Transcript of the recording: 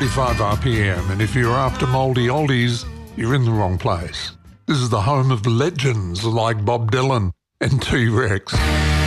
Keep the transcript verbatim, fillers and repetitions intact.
forty-five R P M, and if you're after mouldy oldies, you're in the wrong place. This is the home of legends like Bob Dylan and T-Rex.